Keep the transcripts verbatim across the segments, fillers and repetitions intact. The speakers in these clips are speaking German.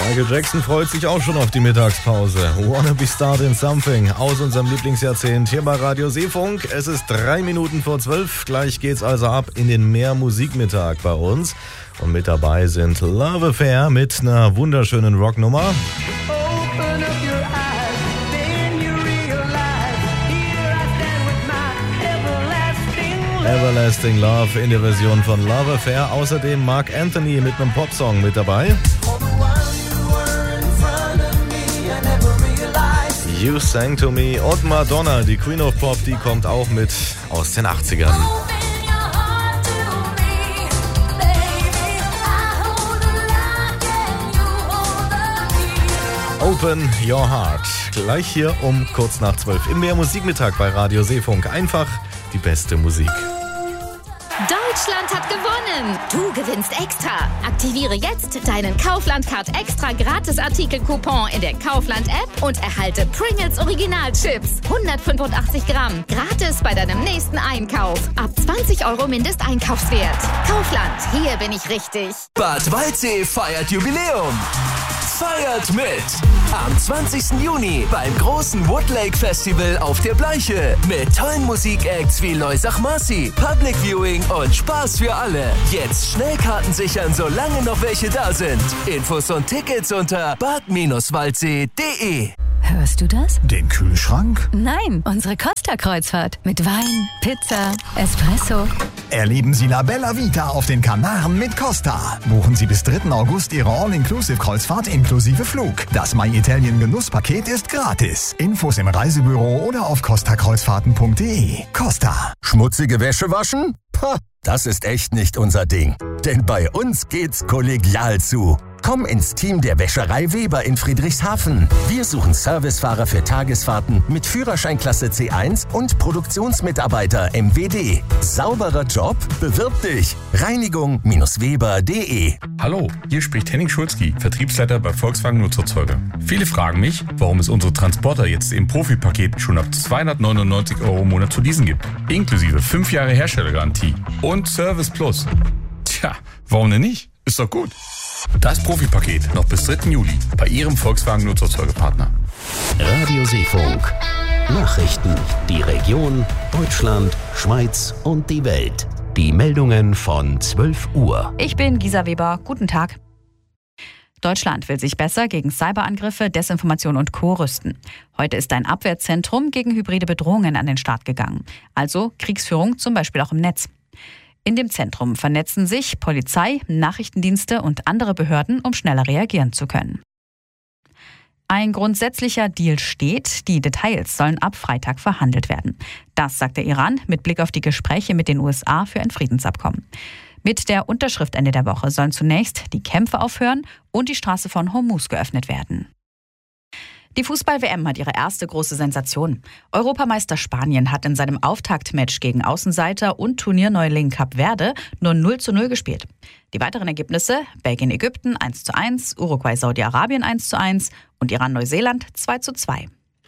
Michael Jackson freut sich auch schon auf die Mittagspause. Wanna be starting something aus unserem Lieblingsjahrzehnt hier bei Radio Seefunk. Es ist drei Minuten vor zwölf. Gleich geht's also ab in den Mehr-Musikmittag bei uns. Und mit dabei sind Love Affair mit einer wunderschönen Rocknummer. Everlasting Love in der Version von Love Affair. Außerdem Mark Anthony mit einem Popsong mit dabei. You Sang to Me und Madonna, die Queen of Pop, die kommt auch mit aus den achtzigern. Open Your Heart. Gleich hier um kurz nach zwölf im Mehr Musikmittag bei Radio Seefunk. Einfach die beste Musik. Deutschland hat gewonnen! Du gewinnst extra! Aktiviere jetzt deinen Kaufland-Card extra Gratis-Artikel-Coupon in der Kaufland-App und erhalte Pringles Original-Chips. hundertfünfundachtzig Gramm. Gratis bei deinem nächsten Einkauf. Ab zwanzig Euro Mindesteinkaufswert. Kaufland, hier bin ich richtig. Bad Waldsee feiert Jubiläum. Feiert mit! Am zwanzigsten Juni beim großen Woodlake Festival auf der Bleiche. Mit tollen Musikacts wie Loisach Marci, Public Viewing und Spaß für alle. Jetzt Schnellkarten sichern, solange noch welche da sind. Infos und Tickets unter bad waldsee punkt de. Hörst du das? Den Kühlschrank? Nein, unsere Costa-Kreuzfahrt. Mit Wein, Pizza, Espresso. Erleben Sie La Bella Vita auf den Kanaren mit Costa. Buchen Sie bis dritten August Ihre All-Inclusive-Kreuzfahrt inklusive Flug. Das My Italien Genusspaket ist gratis. Infos im Reisebüro oder auf costa kreuzfahrten punkt de. Costa. Schmutzige Wäsche waschen? Pah, das ist echt nicht unser Ding. Denn bei uns geht's kollegial zu. Komm ins Team der Wäscherei Weber in Friedrichshafen. Wir suchen Servicefahrer für Tagesfahrten mit Führerscheinklasse C eins und Produktionsmitarbeiter M W D. Sauberer Job? Bewirb dich. Reinigung Weber punkt de. Hallo, hier spricht Henning Schulzki, Vertriebsleiter bei Volkswagen Nutzerzeuger. Viele fragen mich, warum es unsere Transporter jetzt im Profipaket schon ab zweihundertneunundneunzig Euro im Monat zu leasen gibt. Inklusive fünf Jahre Herstellergarantie und Service Plus. Tja, warum denn nicht? Ist doch gut. Das Profipaket noch bis dritten Juli bei Ihrem Volkswagen Nutzerzeugerpartner. Radio Seefunk. Nachrichten, die Region, Deutschland, Schweiz und die Welt. Die Meldungen von zwölf Uhr. Ich bin Gisa Weber. Guten Tag. Deutschland will sich besser gegen Cyberangriffe, Desinformation und Co. rüsten. Heute ist ein Abwehrzentrum gegen hybride Bedrohungen an den Start gegangen. Also Kriegsführung zum Beispiel auch im Netz. In dem Zentrum vernetzen sich Polizei, Nachrichtendienste und andere Behörden, um schneller reagieren zu können. Ein grundsätzlicher Deal steht, die Details sollen ab Freitag verhandelt werden. Das sagt der Iran mit Blick auf die Gespräche mit den U S A für ein Friedensabkommen. Mit der Unterschrift Ende der Woche sollen zunächst die Kämpfe aufhören und die Straße von Hormuz geöffnet werden. Die Fußball-W M hat ihre erste große Sensation. Europameister Spanien hat in seinem Auftaktmatch gegen Außenseiter und Turnierneuling Kap Verde nur null zu null gespielt. Die weiteren Ergebnisse: Belgien-Ägypten eins zu eins, Uruguay-Saudi-Arabien eins zu eins und Iran-Neuseeland zwei zu zwei.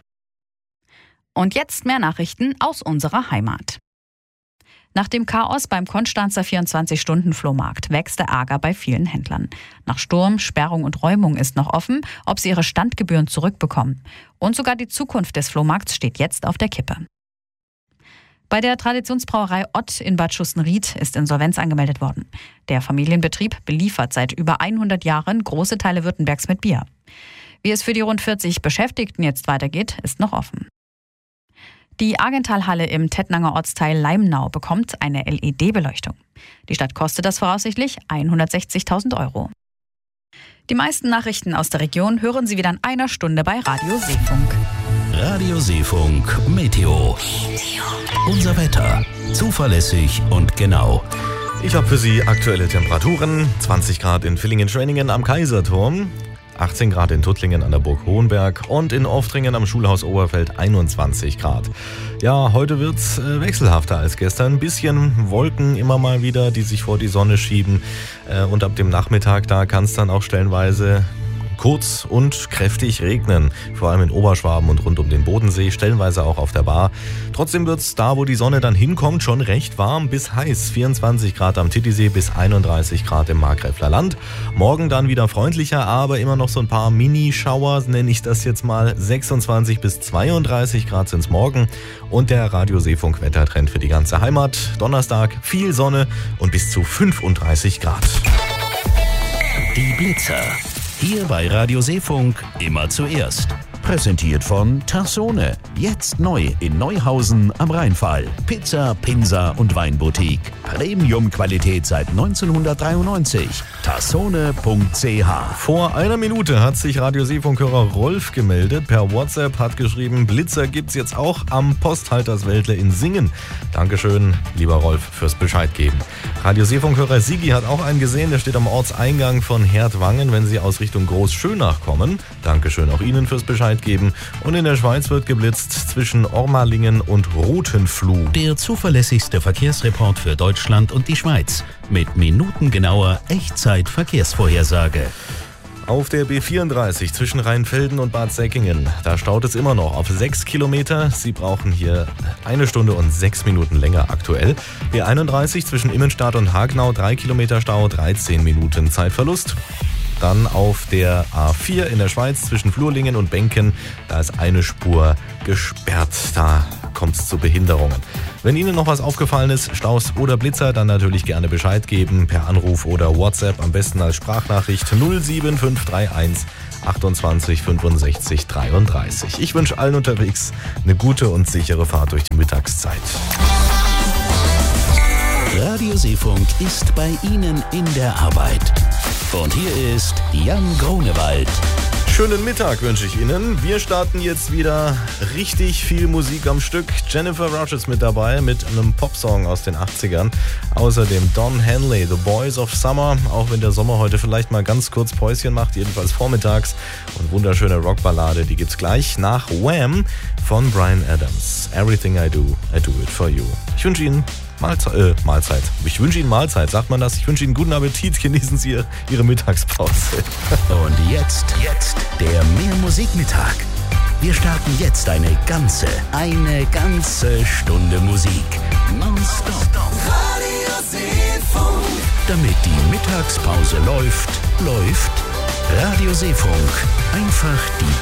Und jetzt mehr Nachrichten aus unserer Heimat. Nach dem Chaos beim Konstanzer vierundzwanzig-Stunden-Flohmarkt wächst der Ärger bei vielen Händlern. Nach Sturm, Sperrung und Räumung ist noch offen, ob sie ihre Standgebühren zurückbekommen. Und sogar die Zukunft des Flohmarkts steht jetzt auf der Kippe. Bei der Traditionsbrauerei Ott in Bad Schustenried ist Insolvenz angemeldet worden. Der Familienbetrieb beliefert seit über hundert Jahren große Teile Württembergs mit Bier. Wie es für die rund vierzig Beschäftigten jetzt weitergeht, ist noch offen. Die Argentalhalle im Tettnanger Ortsteil Leimnau bekommt eine L E D-Beleuchtung. Die Stadt kostet das voraussichtlich hundertsechzigtausend Euro. Die meisten Nachrichten aus der Region hören Sie wieder in einer Stunde bei Radio Seefunk. Radio Seefunk Meteo. Unser Wetter. Zuverlässig und genau. Ich habe für Sie aktuelle Temperaturen. zwanzig Grad in Villingen-Schwenningen am Kaiserturm. achtzehn Grad in Tuttlingen an der Burg Hohenberg und in Oftringen am Schulhaus Oberfeld einundzwanzig Grad. Ja, heute wird's äh, wechselhafter als gestern. Ein bisschen Wolken immer mal wieder, die sich vor die Sonne schieben. Äh, und ab dem Nachmittag, da kann es dann auch stellenweise kurz und kräftig regnen. Vor allem in Oberschwaben und rund um den Bodensee, stellenweise auch auf der Bar. Trotzdem wird es da, wo die Sonne dann hinkommt, schon recht warm bis heiß. vierundzwanzig Grad am Titisee bis einunddreißig Grad im Markgräfler Land. Morgen dann wieder freundlicher, aber immer noch so ein paar Mini-Schauer, nenne ich das jetzt mal. sechsundzwanzig bis zweiunddreißig Grad sind es morgen. Und der Radio Seefunk Wettertrend für die ganze Heimat. Donnerstag viel Sonne und bis zu fünfunddreißig Grad. Die Blitzer. Hier bei Radio Seefunk immer zuerst. Präsentiert von Tassone. Jetzt neu in Neuhausen am Rheinfall. Pizza, Pinsa und Weinboutique. Premium-Qualität seit neunzehnhundertdreiundneunzig. Tassone punkt c h. Vor einer Minute hat sich Radio Seefunkhörer Rolf gemeldet. Per WhatsApp hat geschrieben, Blitzer gibt's jetzt auch am Posthalterswäldle in Singen. Dankeschön, lieber Rolf, fürs Bescheid geben. Radio Seefunkhörer Sigi hat auch einen gesehen, der steht am Ortseingang von Herdwangen, wenn Sie aus Richtung Großschönach kommen. Dankeschön auch Ihnen fürs Bescheid geben. Und in der Schweiz wird geblitzt zwischen Ormalingen und Rothenfluh. Der zuverlässigste Verkehrsreport für Deutschland und die Schweiz. Mit minutengenauer Echtzeit-Verkehrsvorhersage. Auf der B vierunddreißig zwischen Rheinfelden und Bad Säckingen, da staut es immer noch auf sechs Kilometer. Sie brauchen hier eine Stunde und sechs Minuten länger aktuell. B einunddreißig zwischen Immenstadt und Hagenau, drei Kilometer Stau, dreizehn Minuten Zeitverlust. Dann auf der A vier in der Schweiz zwischen Flurlingen und Benken, da ist eine Spur gesperrt. Da kommt es zu Behinderungen. Wenn Ihnen noch was aufgefallen ist, Staus oder Blitzer, dann natürlich gerne Bescheid geben per Anruf oder WhatsApp, am besten als Sprachnachricht null sieben fünf drei eins achtundzwanzig fünfundsechzig dreiunddreißig. Ich wünsche allen unterwegs eine gute und sichere Fahrt durch die Mittagszeit. Radio Seefunk ist bei Ihnen in der Arbeit. Und hier ist Jan Grunewald. Schönen Mittag wünsche ich Ihnen. Wir starten jetzt wieder richtig viel Musik am Stück. Jennifer Rush ist mit dabei mit einem Popsong aus den achtzigern. Außerdem Don Henley, The Boys of Summer. Auch wenn der Sommer heute vielleicht mal ganz kurz Päuschen macht, jedenfalls vormittags. Und wunderschöne Rockballade, die gibt's gleich nach Wham von Bryan Adams. Everything I Do, I Do It For You. Ich wünsche Ihnen Mahlzeit, äh, Mahlzeit. Ich wünsche Ihnen Mahlzeit, sagt man das? Ich wünsche Ihnen guten Appetit, genießen Sie Ihre Mittagspause. Und jetzt, jetzt der Mehrmusikmittag. Wir starten jetzt eine ganze, eine ganze Stunde Musik. Nonstop. Radio Seefunk. Damit die Mittagspause läuft, läuft Radio Seefunk. Einfach die